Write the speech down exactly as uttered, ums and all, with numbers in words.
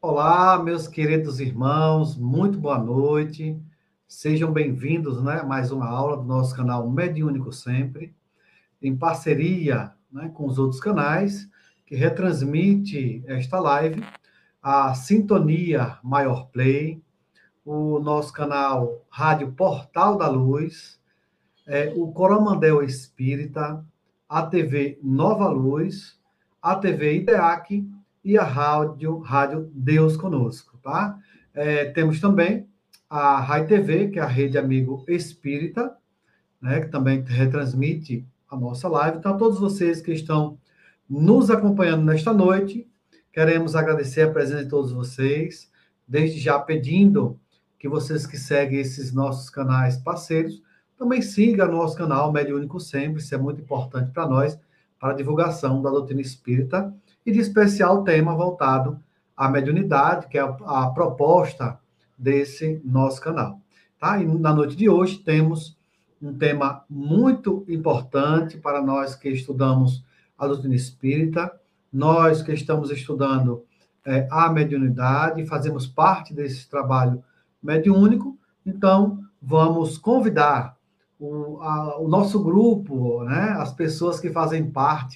Olá, meus queridos irmãos, muito boa noite. Sejam bem-vindos, né, a mais uma aula do nosso canal Mediúnico Sempre, em parceria, né, com os outros canais que retransmite esta live, a Sintonia Maior Play, o nosso canal Rádio Portal da Luz, é, o Coromandel Espírita, a T V Nova Luz, a T V IDEAC e a Rádio, Rádio Deus Conosco, tá? É, temos também a Rai T V, que é a Rede Amigo Espírita, né, que também retransmite a nossa live. Então, a todos vocês que estão nos acompanhando nesta noite, queremos agradecer a presença de todos vocês, desde já pedindo que vocês que seguem esses nossos canais parceiros, também sigam nosso canal Mediúnico Sempre, isso é muito importante para nós, para a divulgação da doutrina espírita, e de especial tema voltado à mediunidade, que é a, a proposta desse nosso canal. Tá? E na noite de hoje temos um tema muito importante para nós que estudamos a doutrina espírita, nós que estamos estudando é, a mediunidade, fazemos parte desse trabalho mediúnico, então vamos convidar o, a, o nosso grupo, né, as pessoas que fazem parte